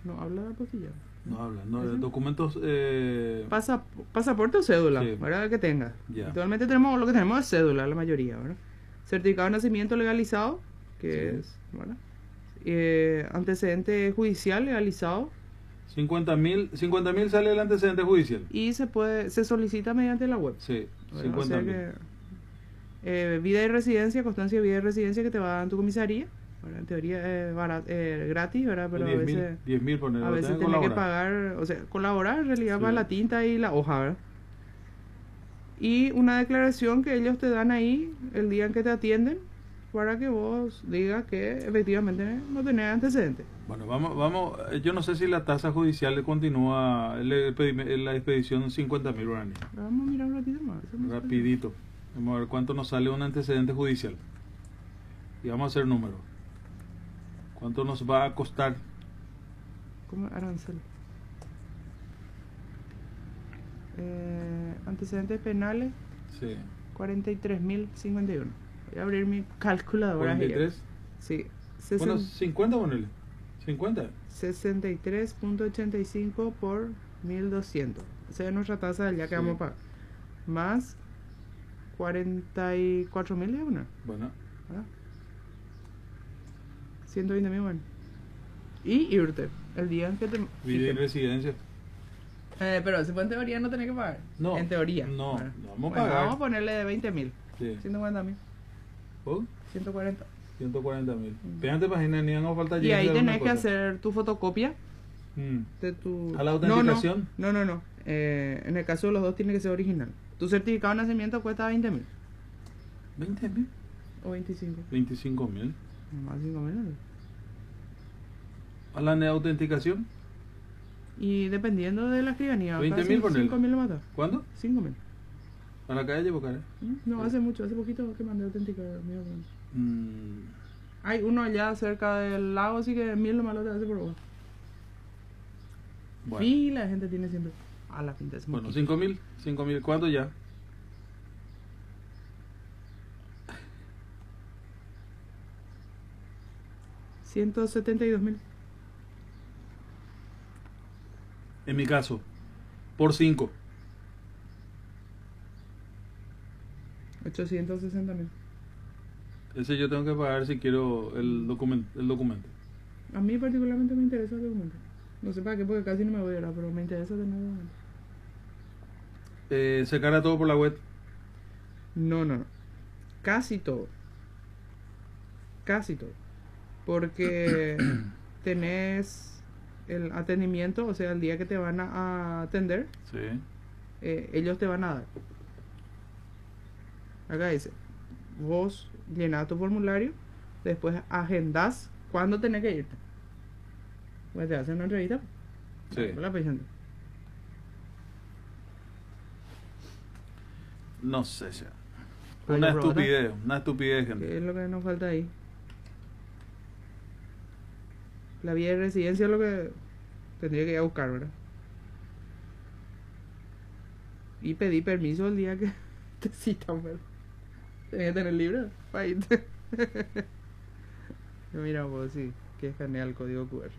No habla de apostillado. No habla, no, ¿Ese? documentos... Pasaporte o cédula, Sí. ¿verdad? Que tenga. Ya. Actualmente tenemos lo que tenemos es cédula, la mayoría, ¿verdad? Certificado de nacimiento legalizado, que Sí. es, ¿verdad? Antecedente judicial legalizado 50.000 sale el antecedente judicial. y se solicita mediante la web. Sí, ¿Verdad? O sea 50.000. que vida y residencia, constancia de vida y residencia que te va a dar en tu comisaría, ¿verdad? En teoría es gratis, ¿verdad? Pero a 10.000, veces 10.000 poner, a veces tenés que pagar, o sea, colaborar en realidad Sí. para la tinta y la hoja, ¿verdad? Y una declaración que ellos te dan ahí el día en que te atienden para que vos digas que efectivamente no tenés antecedentes. Bueno, vamos, yo no sé si la tasa judicial le continúa la expedición 50.000 guaraníes. Vamos a mirar un ratito más. Eso no sé. Rapidito. Vamos a ver cuánto nos sale un antecedente judicial. Y vamos a hacer números. ¿Cuánto nos va a costar? ¿Cómo arancel? Antecedentes penales, Sí. 43.051. Voy a abrir mi calculadora. 43. Sí. Bueno, 50 ponele. 50. 63.85 por 1.200. Esa es nuestra tasa del día que Sí. vamos a pagar. Más 44.000 de una. Bueno, ¿Verdad? 120.000, bueno. Y irte el día en que te... vida y residencia. pero ese en teoría no tenés que pagar. No. En teoría. No, ¿verdad? no vamos a Bueno, pagar. vamos a ponerle de 20.000. Sí. 150.000. ¿Oh? 140. 140.000. Pégate página, ni no falta Y ahí llegar a tenés una que cosa. hacer tu fotocopia Mm. de tu... ¿A la autenticación? No. En el caso de los dos tiene que ser original. Tu certificado de nacimiento cuesta 20.000. 20.000. O 25. 25.000. Más 5.000. ¿A la de autenticación? Y dependiendo de la escribanía. 20.000 ponele. 5.000 lo mata. ¿Cuándo? 5.000. A la calle Bocaré. No, hace mucho. Hace poquito que mandé autenticar. Mira, bueno. Mm. Hay uno allá cerca del lago, así que 1.000 lo malo te hace por vos. Bueno, Y la gente tiene siempre a la pinta de ese bueno, moquito. 5.000. 5.000. ¿Cuánto ya? $172.000. En mi caso, por 5. 860.000. Ese yo tengo que pagar si quiero el documento. A mí particularmente me interesa el documento. No sé para qué, porque casi no me voy a ir, pero me interesa tener el documento. Se carga todo por la web. No. Casi todo. Casi todo. Porque tenés el atendimiento, o sea, el día que te van a atender, Sí. ellos te van a dar. Acá dice, vos llenás tu formulario, después agendás cuándo tenés que irte. Pues te hacen una entrevista. Sí. Con la paciente. No sé ya. Ay, Una yo probé, estupidez, gente. ¿Qué es lo que nos falta ahí? La vía de residencia es lo que tendría que ir a buscar, ¿verdad? Y pedí permiso el día que te citan, ¿verdad? Tenía que tener libre para irte. Mira vos, sí, que escanea el código QR.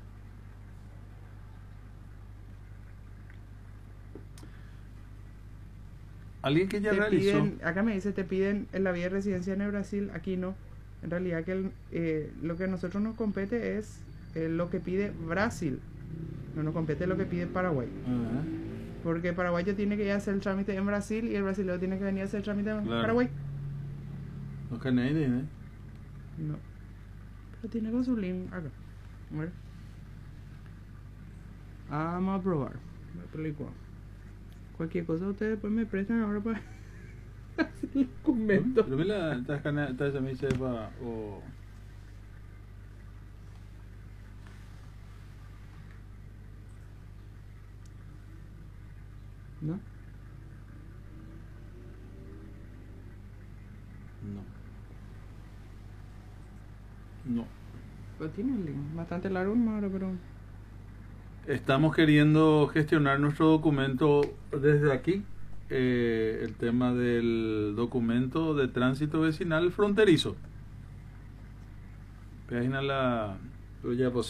Alguien que ya Te realizó. piden, acá me dice, te piden en la vía de residencia en el Brasil, aquí no. En realidad que lo que a nosotros nos compete es lo que pide Brasil. No nos compete lo que pide Paraguay. Ajá. Porque el paraguayo tiene que ir a hacer el trámite en Brasil y el brasileño tiene que venir a hacer el trámite en Claro. Paraguay. Los canadienses, ¿eh? No. Pero tiene con su link acá. A ver. Vamos a probar. Cualquier cosa ustedes después me prestan ahora para hacer el documento. Pero mira, está esa misa para. ¿No? No. Pero tiene el link. Bastante largo, hermano, pero... Estamos queriendo gestionar nuestro documento desde aquí. El tema del documento de tránsito vecinal fronterizo. Página la. Pero ya, pues,